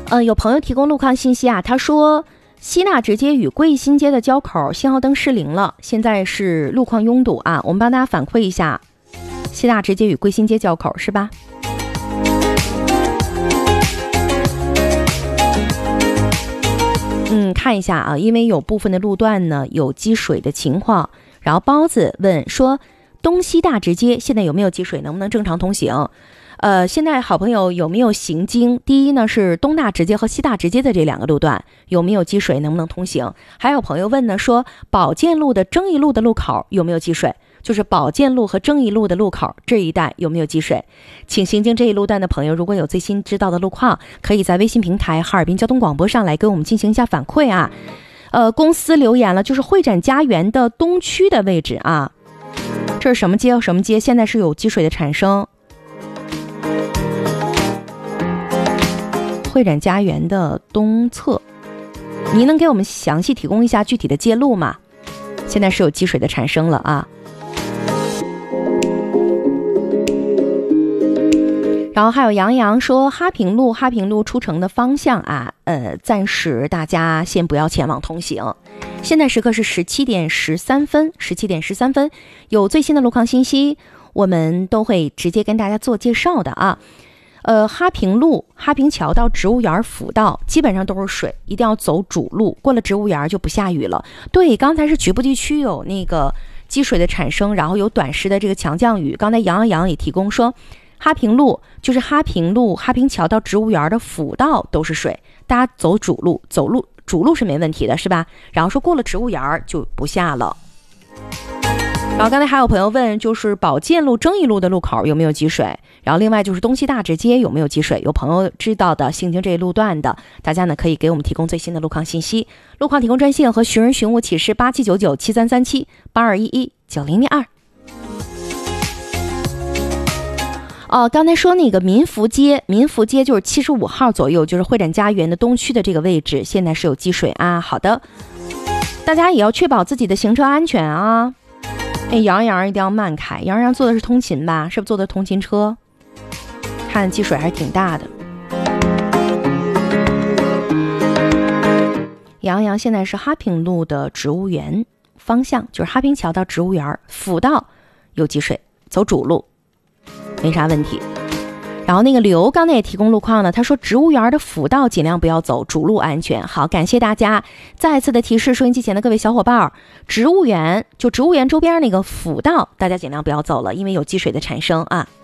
有朋友提供路况信息啊，他说西大直街与桂新街的交口信号灯失灵了，现在是路况拥堵啊，我们帮大家反馈一下西大直街与桂新街交口是吧？看一下啊，因为有部分的路段呢有积水的情况，然后包子问说东西大直街现在有没有积水，能不能正常通行？现在好朋友有没有行经？第一呢是东大直街和西大直街的这两个路段有没有积水，能不能通行？还有朋友问呢说保建路的征义路的路口有没有积水？就是保建路和征义路的路口这一带有没有积水？请行经这一路段的朋友，如果有最新知道的路况，可以在微信平台哈尔滨交通广播上来跟我们进行一下反馈啊。公司留言了，就是会展家园的东区的位置啊，这是什么街什么街？现在是有积水的产生。会展家园的东侧，您能给我们详细提供一下具体的街路吗？现在是有积水的产生了啊。然后还有杨洋说哈平路出城的方向啊，暂时大家先不要前往通行。现在时刻是17点13分，有最新的路况信息，我们都会直接跟大家做介绍的啊。哈平路哈平桥到植物园辅道基本上都是水，一定要走主路，过了植物园就不下雨了。对，刚才是局部地区有那个积水的产生，然后有短时的这个强降雨。刚才杨也提供说哈平路就是哈平路哈平桥到植物园的辅道都是水，大家走主路，主路是没问题的是吧？然后说过了植物园就不下了。然后刚才还有朋友问，就是保建路征义路的路口有没有积水，然后另外就是东西大直街有没有积水，有朋友知道的行经这一路段的，大家呢可以给我们提供最新的路况信息。路况提供专线和寻人寻物启事8799733782119002。刚才说那个民福街就是75号左右，就是会展家园的东区的这个位置，现在是有积水啊。好的，大家也要确保自己的行车安全啊。杨一定要慢开，杨坐的是通勤吧？是不是坐的通勤车？看积水还是挺大的。杨现在是哈平路的植物园方向，就是哈平桥到植物园辅道有积水，走主路没啥问题。然后那个刘刚才也提供路况了，他说植物园的辅道尽量不要走，主路安全。好，感谢大家再次的提示，收音机前的各位小伙伴，植物园周边那个辅道大家尽量不要走了，因为有积水的产生啊。